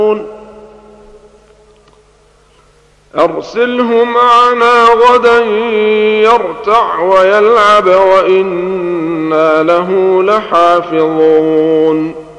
أرسله معنا غدا يرتع ويلعب وإنا له لحافظون